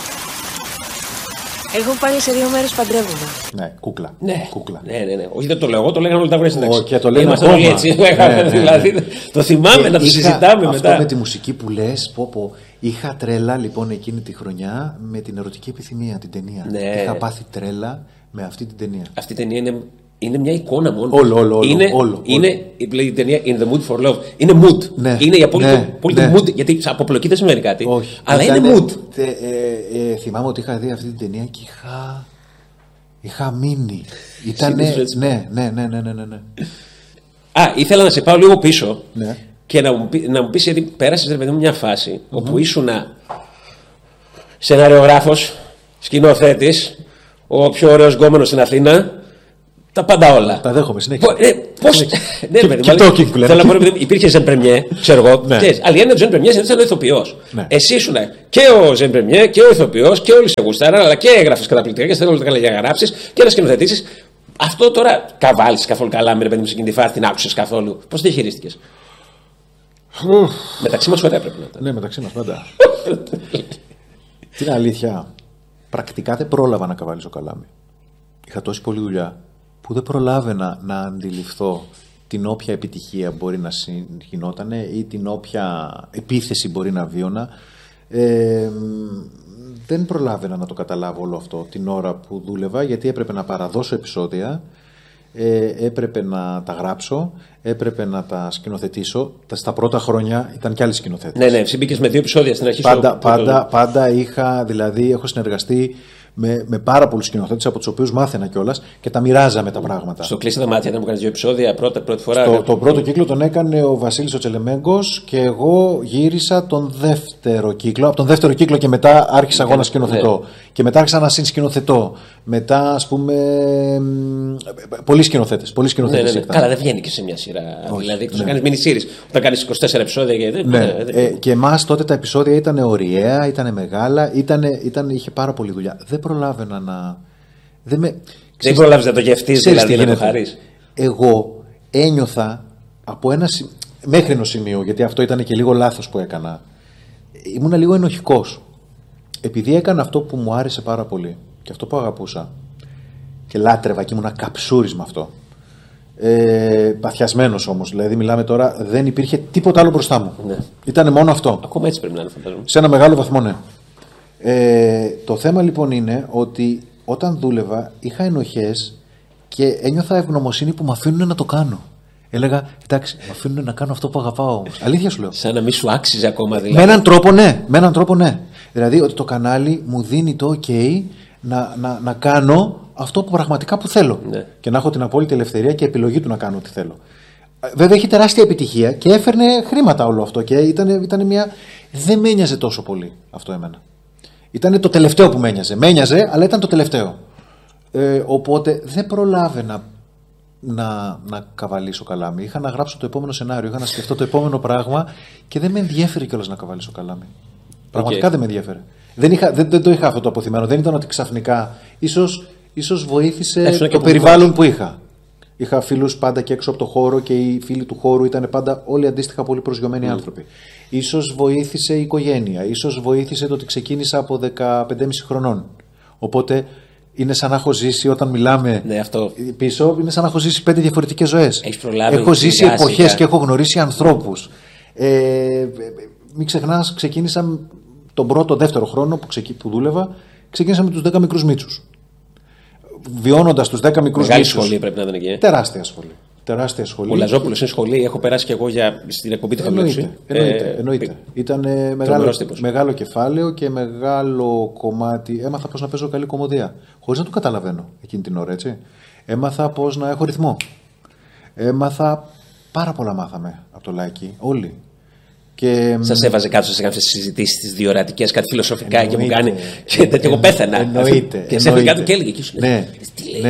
Εγώ πάλι σε δύο μέρες παντρεύομαι. Ναι, κούκλα. Ναι, κούκλα. Ναι, ναι, ναι. Όχι, δεν το λέω εγώ, το λέγανε όλοι τα γρήγορα στην τάξη. Και το λέγανε είμαστε όλοι έτσι. Ναι, ναι, ναι. Δηλαδή, το θυμάμαι και να το συζητάμε αυτό μετά. Αυτό με τη μουσική που λες, πω, πω, είχα τρέλα λοιπόν εκείνη τη χρονιά με την ερωτική επιθυμία, την ταινία. Ναι. Είχα πάθει τρέλα με αυτή την ταινία. Αυτή η ταινία είναι Είναι μια εικόνα μόνο. Όλο, όλο, όλο, είναι, όλο, είναι όλο. Η ταινία In the Mood for Love. Είναι mood. Ναι, είναι η απόλυτη ναι, ναι. mood. Γιατί από πλοκή δεν σημαίνει κάτι. Όχι. Αλλά Ήτανε, είναι mood. Τε, ε, ε, θυμάμαι ότι είχα δει αυτή την ταινία και είχα. Είχα μείνει. Ήτανε. Ναι, ναι, ναι, ναι, ναι, ναι. Α, ήθελα να σε πάω λίγο πίσω. Ναι. Και να μου, πει, να μου πεις, γιατί πέρασες ρε παιδί μου μια φάση mm-hmm. όπου ήσουν σεναριογράφος, σκηνοθέτης, ο πιο ωραίος γκόμενος στην Αθήνα, τα πάντα όλα. Τα δέχομαι, συνέχεια. Ε, πώς. Ναι, ρε παιδί μου. Θέλω να πω, υπήρχε Ζεν Πρεμιέ, ξέρω εγώ. Ναι. Αλλά η έννοια του Ζεν Πρεμιέ ήταν ο ηθοποιός. Ναι. Εσύ ήσουν και ο Ζεν Πρεμιέ και ο ηθοποιός και όλοι σε γουστάραν, αλλά και έγραφες καταπληκτικά και στέλνω καλά για να γράψεις και να σκηνοθετήσεις. Αυτό τώρα καβάλεις καθόλου καλά με ρε παιδί μου σε εκείνη τη φάση, την άκουσες καθόλου. Πώς τη χειρίστηκες? Μεταξύ μας ωραία πρέπει να ήταν. Ναι, μεταξύ μας πάντα. Την αλήθεια, πρακτικά δεν πρόλαβα να καβαλήσω καλάμι. Είχα τόση πολλή δουλειά που δεν προλάβαινα να αντιληφθώ την όποια επιτυχία μπορεί να γινόταν ή την όποια επίθεση μπορεί να βίωνα. Ε, δεν προλάβαινα να το καταλάβω όλο αυτό την ώρα που δούλευα, γιατί έπρεπε να παραδώσω επεισόδια, ε, έπρεπε να τα γράψω, έπρεπε να τα σκηνοθετήσω. Στα πρώτα χρόνια ήταν κι άλλοι σκηνοθέτες. Ναι, ναι, συμπήκες με δύο επεισόδια στην αρχή. Πάντα, σου, πάντα, πάντα είχα, δηλαδή, έχω συνεργαστεί με, με πάρα πολλούς σκηνοθέτες από τους οποίους μάθαινα κιόλας και τα μοιράζαμε τα πράγματα. Στο Κλείσει τα μάτια, ήταν που κάνεις δύο επεισόδια πρώτα, πρώτη φορά. Το, το πρώτο κύκλο τον έκανε ο Βασίλης ο Τσελεμέγκος και εγώ γύρισα τον δεύτερο κύκλο. Από τον δεύτερο κύκλο και μετά άρχισα εγώ να σκηνοθετώ. Ναι. Και μετά άρχισα να συνσκηνοθετώ. Μετά, ας πούμε. Πολλοί σκηνοθέτες. Πολλοί σκηνοθέτες. Ναι, ναι, ναι. Καλά, δεν βγαίνει και σε μια σειρά. Όχι, δηλαδή, εκτός ναι. να κάνεις mini-series. Όταν κάνεις είκοσι τέσσερα επεισόδια. Και, ναι. ναι, ε, και εμάς τότε τα επεισόδια ήταν ωριαία, ήταν μεγάλα, ήταν, ήταν, είχε πάρα πολλή δουλειά. Δεν προλάβαινα να. Δεν, με... δεν προλάβεις να το γευτείς, δηλαδή να το χαρείς. Εγώ ένιωθα από ένα. Μέχρι ενός σημείου, γιατί αυτό ήταν και λίγο λάθος που έκανα. Ήμουνα λίγο ενοχικός. Επειδή έκανα αυτό που μου άρεσε πάρα πολύ και αυτό που αγαπούσα και λάτρευα και ήμουνα καψούρης με αυτό. Ε, παθιασμένος όμως, δηλαδή μιλάμε τώρα, δεν υπήρχε τίποτα άλλο μπροστά μου. Ναι. Ήτανε μόνο αυτό. Ακόμα έτσι πρέπει να είναι, φαντάζομαι. Σε ένα μεγάλο βαθμό, ναι. Ε, το θέμα λοιπόν είναι ότι όταν δούλευα είχα ενοχές και ένιωθα ευγνωμοσύνη που με αφήνουν να το κάνω. Έλεγα, εντάξει, με αφήνουν να κάνω αυτό που αγαπάω όμως. Αλήθεια σου λέω. Σαν να μην σου άξιζε ακόμα δηλαδή. Με έναν τρόπο ναι, με έναν τρόπο ναι. Δηλαδή ότι το κανάλι μου δίνει το ok να, να, να κάνω αυτό που πραγματικά που θέλω. Ναι. Και να έχω την απόλυτη ελευθερία και επιλογή του να κάνω ό,τι θέλω. Βέβαια έχει τεράστια επιτυχία και έφερνε χρήματα όλο αυτό και ήταν, ήταν μια. Δεν με ένοιαζε τόσο πολύ αυτό εμένα. Ήταν το τελευταίο που με ένοιαζε. Με ένοιαζε, αλλά ήταν το τελευταίο. Ε, οπότε δεν προλάβαινα να, να καβαλήσω καλάμι. Είχα να γράψω το επόμενο σενάριο, είχα να σκεφτώ το επόμενο πράγμα και δεν με ενδιέφερε κιόλας να καβαλήσω καλάμι. Πραγματικά okay. δεν με ενδιέφερε. Δεν, είχα, δεν, δεν το είχα αυτό το αποθυμένο. Δεν ήταν ότι ξαφνικά. Ίσως, ίσως βοήθησε Έσουνα το περιβάλλον που είχα. Είχα φίλους πάντα και έξω από το χώρο και οι φίλοι του χώρου ήταν πάντα όλοι αντίστοιχα πολύ προσγειωμένοι mm. άνθρωποι. Ίσως βοήθησε η οικογένεια. Ίσως βοήθησε το ότι ξεκίνησα από δεκαπέντε και μισή χρονών. Οπότε είναι σαν να έχω ζήσει όταν μιλάμε ναι, αυτό. πίσω, είναι σαν να έχω ζήσει πέντε διαφορετικές ζωές. Προλάβει, έχω ζήσει εποχές και έχω γνωρίσει ανθρώπους. Ε, μην ξεχνάς, ξεκίνησα τον πρώτο, δεύτερο χρόνο που, ξεκι... που δούλευα, ξεκίνησα με τους δέκα μικρούς μίτσους. Βιώνοντας τους δέκα μικρούς Μεγάλη μίτσους. Σχολή πρέπει να ήταν εκεί. Τεράστια σχολή. Τεράστια σχολή. Ο Λαζόπουλος είναι σχολή, έχω περάσει και εγώ για... στην εκπομπή του Εννοείται. εννοείται, ε, εννοείται. Ήταν μεγάλο, μεγάλο κεφάλαιο και μεγάλο κομμάτι. Έμαθα πώς να παίζω καλή κομμωδία. Χωρίς να το καταλαβαίνω εκείνη την ώρα, έτσι. Έμαθα πώς να έχω ρυθμό. Έμαθα. Πάρα πολλά μάθαμε από το Λάκη. Όλοι. Και... Σας έβαζε κάτω σε κάποιες συζητήσεις τις διορατικές, κάτι φιλοσοφικά εννοείται, και μου κάνει. Και τέτοιο εγώ πέθανα. Εννοείται. Και σε έφυγε κάτω και έλεγε. Ναι, ναι,